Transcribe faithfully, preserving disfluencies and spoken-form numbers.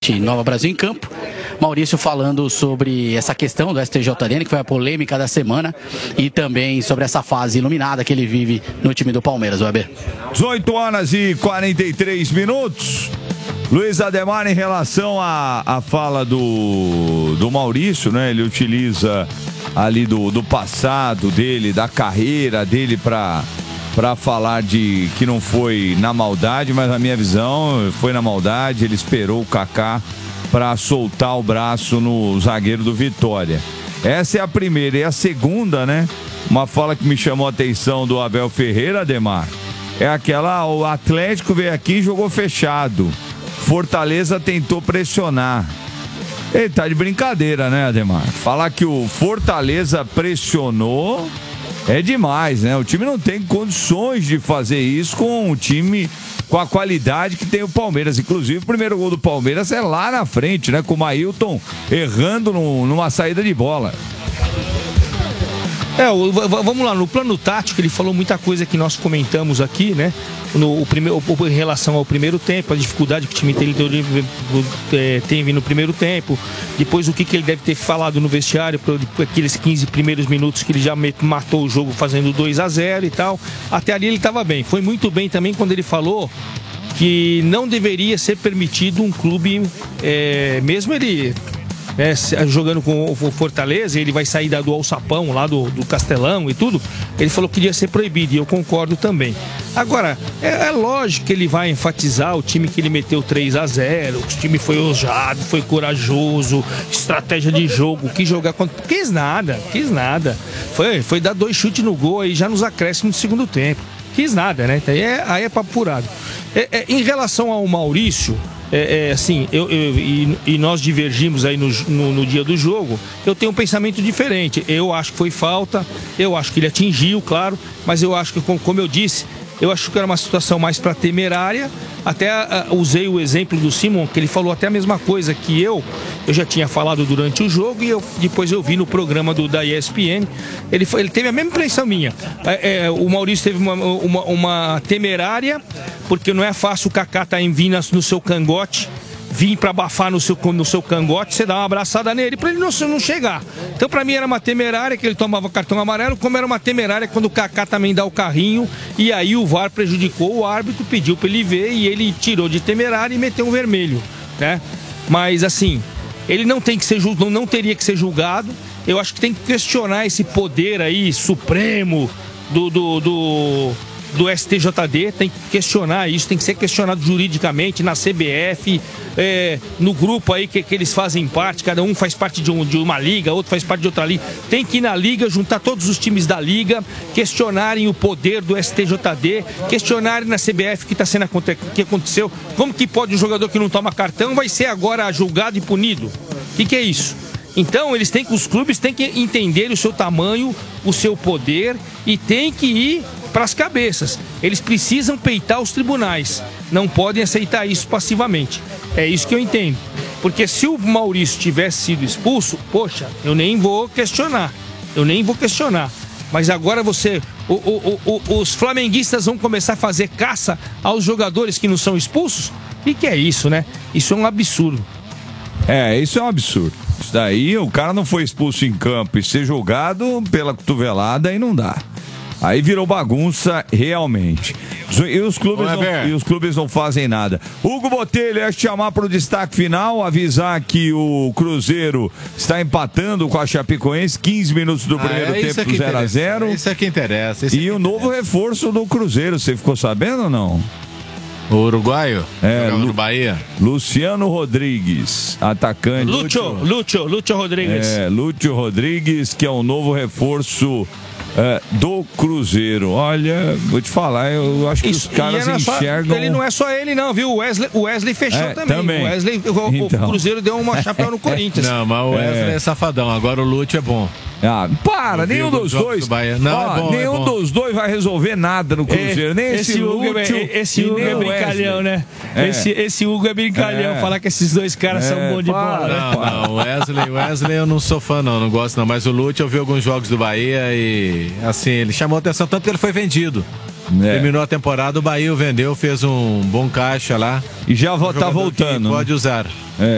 site Nova Brasil em Campo. Maurício falando sobre essa questão do S T J D, que foi a polêmica da semana, e também sobre essa fase iluminada que ele vive no time do Palmeiras, Weber. dezoito horas e quarenta e três minutos. Luiz Ademar, em relação à, à fala do, do Maurício, né? Ele utiliza ali do, do passado dele, da carreira dele para para falar de que não foi na maldade, mas na minha visão foi na maldade. Ele esperou o Kaká para soltar o braço no zagueiro do Vitória. Essa é a primeira. E a segunda, né? Uma fala que me chamou a atenção do Abel Ferreira, Ademar, é aquela: o Atlético veio aqui e jogou fechado. Fortaleza tentou pressionar. Ele tá de brincadeira, né, Ademar? Falar que o Fortaleza pressionou é demais, né? O time não tem condições de fazer isso com um time com a qualidade que tem o Palmeiras. Inclusive, o primeiro gol do Palmeiras é lá na frente, né? Com o Mailton errando no, numa saída de bola. É, o, vamos lá, no plano tático ele falou muita coisa que nós comentamos aqui, né? No, o primeiro, em relação ao primeiro tempo, a dificuldade que o time tem, teve no primeiro tempo, depois o que, que ele deve ter falado no vestiário, por aqueles quinze primeiros minutos que ele já matou o jogo fazendo dois a zero e tal. Até ali ele estava bem. Foi muito bem também quando ele falou que não deveria ser permitido um clube, é, mesmo ele... É, jogando com o Fortaleza, ele vai sair do alçapão lá do, do Castelão e tudo. Ele falou que iria ser proibido, e eu concordo também. Agora, é, é lógico que ele vai enfatizar o time que ele meteu três a zero, o time foi ousado, foi corajoso, estratégia de jogo, quis jogar contra... Quis nada, quis nada. Foi, foi dar dois chutes no gol aí já nos acréscimos do segundo tempo. Quis nada, né? Aí é, aí é papo furado. É, é, em relação ao Maurício, É, é, assim, eu, eu, e, e nós divergimos aí no, no, no dia do jogo. Eu tenho um pensamento diferente. Eu acho que foi falta, eu acho que ele atingiu, claro, mas eu acho que, como, como eu disse, eu acho que era uma situação mais para temerária. Até uh, usei o exemplo do Simon, que ele falou até a mesma coisa que eu. Eu já tinha falado durante o jogo e eu, depois eu vi no programa do, da E S P N. Ele, foi, ele teve a mesma impressão minha. É, é, o Maurício teve uma, uma, uma temerária, porque não é fácil o Kaká estar em vir no seu cangote, vir para abafar no seu, no seu cangote, você dá uma abraçada nele para ele não, não chegar. Então, para mim, era uma temerária que ele tomava cartão amarelo, como era uma temerária quando o Kaká também dá o carrinho, e aí o V A R prejudicou o árbitro, pediu para ele ver, e ele tirou de temerária e meteu um vermelho, né? Mas, assim, ele não tem que ser julgado, não teria que ser julgado. Eu acho que tem que questionar esse poder aí supremo do... do, do do S T J D, tem que questionar isso, tem que ser questionado juridicamente na C B F, é, no grupo aí que, que eles fazem parte, cada um faz parte de, um, de uma liga, outro faz parte de outra liga. Tem que ir na liga, juntar todos os times da liga, questionarem o poder do S T J D, questionarem na C B F o que está sendo o que aconteceu. Como que pode um jogador que não toma cartão vai ser agora julgado e punido? O que, que é isso? Então, eles têm que, os clubes têm que entender o seu tamanho, o seu poder, e tem que ir para as cabeças. Eles precisam peitar os tribunais. Não podem aceitar isso passivamente. É isso que eu entendo. Porque se o Maurício tivesse sido expulso, poxa, eu nem vou questionar. Eu nem vou questionar. Mas agora você... O, o, o, os flamenguistas vão começar a fazer caça aos jogadores que não são expulsos? O que, que é isso, né? Isso é um absurdo. É, isso é um absurdo. Isso daí, o cara não foi expulso em campo e ser julgado pela cotovelada, aí não dá. Aí virou bagunça realmente. E os clubes, não, e os clubes não fazem nada. Hugo Botelho, é chamar para o destaque final, avisar que o Cruzeiro está empatando com a Chapecoense, quinze minutos do primeiro ah, é tempo, zero a zero. Isso é que interessa. E é o novo interessa. Reforço do Cruzeiro, você ficou sabendo ou não? O uruguaio? É, Lu, no Bahia. Luciano Rodrigues, atacante. Lúcio, Lúcio, Lúcio Rodrigues. É, Lúcio Rodrigues, que é o novo reforço é, do Cruzeiro. Olha, vou te falar, eu acho que Isso, os caras enxergam... Só, ele não é só ele não, viu? O Wesley, o Wesley fechou é, também. também. O Wesley, o, então. o Cruzeiro deu uma chapéu no Corinthians. Não, mas o Wesley é, é safadão, agora o Lúcio é bom. Ah, para, nenhum dos dois. Do não, ó, é bom, nenhum é dos dois vai resolver nada no Cruzeiro. É, nem esse, esse Hugo, Lúcio, é, esse Hugo é brincalhão, né? É. Esse, esse Hugo é brincalhão. É. Falar que esses dois caras é, são bons de bola. Não, não, Wesley, Wesley eu não sou fã, não, não gosto não. Mas o Lúcio eu vi alguns jogos do Bahia e assim, ele chamou atenção tanto que ele foi vendido. É. Terminou a temporada, o Bahia o vendeu, fez um bom caixa lá. E já um tá voltando. Pode usar. É.